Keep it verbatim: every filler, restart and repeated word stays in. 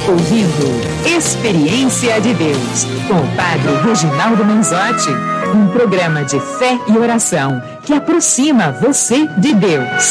ouvindo Experiência de Deus, com o Padre Reginaldo Manzotti, um programa de fé e oração que aproxima você de Deus.